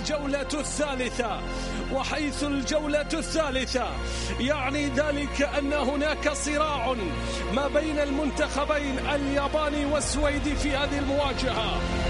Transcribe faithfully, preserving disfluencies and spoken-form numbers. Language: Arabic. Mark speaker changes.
Speaker 1: الجولة الثالثة. وحيث الجولة الثالثة يعني ذلك أن هناك صراع ما بين المنتخبين الياباني والسويدي في هذه المواجهة.